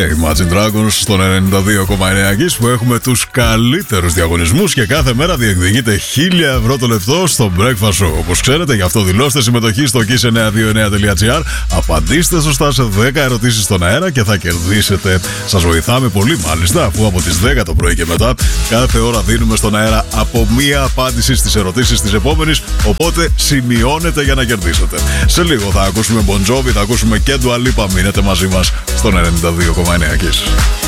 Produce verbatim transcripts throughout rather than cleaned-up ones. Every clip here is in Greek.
Imagine Dragons στον ενενήντα δύο κόμμα εννέα Kiss, που έχουμε τους καλύτερους διαγωνισμούς και κάθε μέρα διεκδικείται χίλια ευρώ το λεπτό στο Breakfast Show. Όπως ξέρετε, γι' αυτό δηλώστε συμμετοχή στο kiss εννιακόσια είκοσι εννέα τελεία gr. Απαντήστε σωστά σε δέκα ερωτήσεις στον αέρα και θα κερδίσετε. Σας βοηθάμε πολύ, μάλιστα, αφού από τις δέκα το πρωί και μετά κάθε ώρα δίνουμε στον αέρα από μία απάντηση στις ερωτήσεις της επόμενης. Οπότε σημειώνετε για να κερδίσετε. Σε λίγο θα ακούσουμε Bon Jovi, θα ακούσουμε και Dua Lipa. Μείνετε μαζί μας στον ενενήντα δύο κόμμα εννέα Kiss.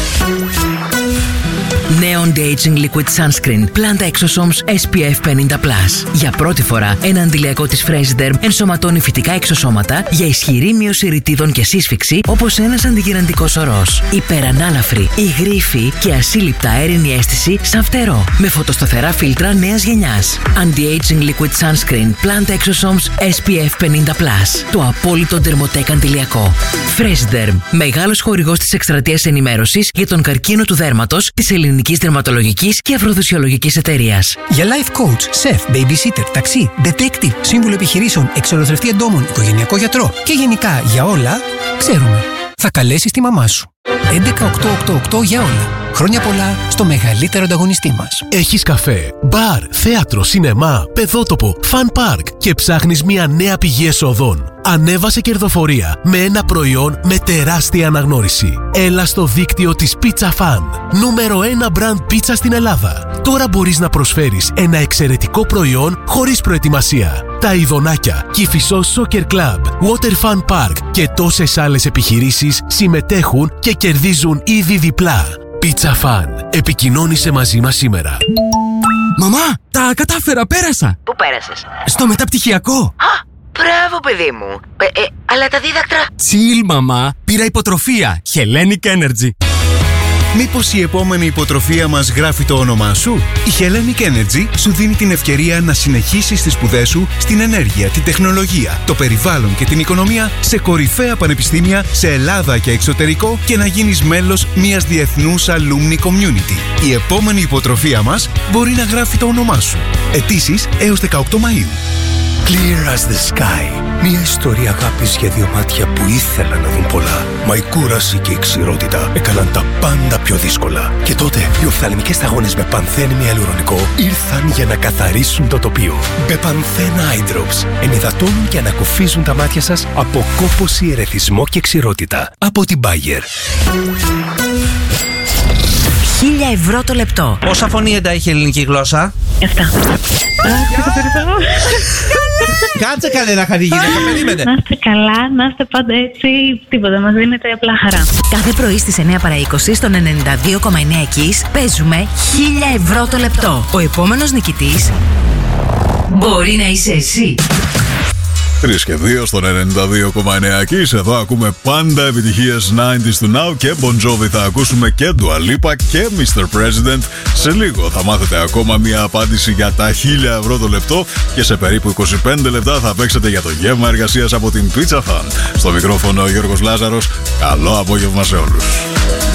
Neon De-Aging Liquid Sunscreen Planta Exosomes ες πι εφ πενήντα συν. Για πρώτη φορά, ένα αντιλιακό της Freshderm ενσωματώνει φυτικά εξωσώματα για ισχυρή μείωση ρητίδων και σύσφυξη, όπως ένας αντιγυραντικός ορός. Υπερανάλαφρη, υγρήφη και ασύλληπτα αέρινη αίσθηση σαν φτερό. Με φωτοσταθερά φίλτρα νέας γενιάς. Anti-Aging Liquid Sunscreen Planta Exosomes ες πι εφ πενήντα συν. Το απόλυτο ντερμοτέκ αντιλιακό. Freshderm, μεγάλος χορηγός της εκστρατείας ενημέρωσης για τον καρκίνο του δέρματος της Ελληνικής Δερματολογικής και Αφροδισιολογικής Εταιρείας. Για life coach, chef, babysitter, ταξί, detective, σύμβουλο επιχειρήσεων, εξολοθρευτή εντόμων, οικογενειακό γιατρό και γενικά για όλα, ξέρουμε. Θα καλέσεις τη μαμά σου. έντεκα οκτώ οκτώ οκτώ για όλα. Χρόνια πολλά στο μεγαλύτερο ανταγωνιστή μας. Έχεις καφέ, μπαρ, θέατρο, σινεμά, παιδότοπο, φαν πάρκ και ψάχνεις μια νέα πηγή εσόδων. Ανέβασε κερδοφορία με ένα προϊόν με τεράστια αναγνώριση. Έλα στο δίκτυο της Pizza Fan. Νούμερο ένα μπραντ πίτσα στην Ελλάδα. Τώρα μπορείς να προσφέρεις ένα εξαιρετικό προϊόν χωρίς προετοιμασία. Τα Ιδονάκια, Κηφισός Soccer Club, Water Fun Park και τόσες άλλες επιχειρήσεις συμμετέχουν και κερδίζουν ήδη διπλά. Pizza Fan. Επικοινώνησε μαζί μας σήμερα. Μαμά, τα κατάφερα, πέρασα! Πού πέρασες? Στο μεταπτυχιακό! Α, μπράβο παιδί μου! Ε, ε, αλλά τα δίδακτρα... Chill, μαμά! Πήρα υποτροφία, Hellenic Energy. Μήπως η επόμενη υποτροφία μας γράφει το όνομά σου? Η Hellenic Energy σου δίνει την ευκαιρία να συνεχίσεις τις σπουδές σου στην ενέργεια, την τεχνολογία, το περιβάλλον και την οικονομία σε κορυφαία πανεπιστήμια σε Ελλάδα και εξωτερικό και να γίνεις μέλος μιας διεθνούς alumni community. Η επόμενη υποτροφία μας μπορεί να γράφει το όνομά σου. Αιτήσεις έως δεκαοκτώ Μαΐου. Clear as the sky. Μια ιστορία αγάπης για δύο μάτια που ήθελαν να δουν πολλά. Μα η κούραση και η ξηρότητα έκαναν τα πάντα πιο δύσκολα. Και τότε οι οφθαλμικές σταγόνες με πανθένη αλουρονικό ήρθαν για να καθαρίσουν το τοπίο. Μπεπανθένα Eye Drops ενυδατώνουν και ανακουφίζουν τα μάτια σας από κόπωση, ερεθισμό και ξηρότητα. Από την Bayer. Χίλια ευρώ το λεπτό. Πόσα φωνήεντα έχει η ελληνική γλώσσα? Εφτά. Κάτσε καλέ να χαρεί γυναίκα, περίμενε. Να είστε καλά, να είστε πάντα έτσι, τίποτα, μας δίνετε απλά χαρά. Κάθε πρωί στις εννέα παρά είκοσι στον ενενήντα δύο κόμμα εννέα Kiss παίζουμε χίλια ευρώ το λεπτό. Ο επόμενος νικητής μπορεί να είσαι εσύ. τρεις και δύο στον ενενήντα δύο κόμμα εννέα Kiss. Εδώ ακούμε πάντα επιτυχίες ενενήντα του Now και Bon Jovi. Θα ακούσουμε και Dua Lipa και μίστερ President. Σε λίγο θα μάθετε ακόμα μια απάντηση για τα χίλια ευρώ το λεπτό και σε περίπου είκοσι πέντε λεπτά θα παίξετε για το γεύμα εργασίας από την Pizza Fan. Στο μικρόφωνο ο Γιώργος Λάζαρος. Καλό απόγευμα σε όλους.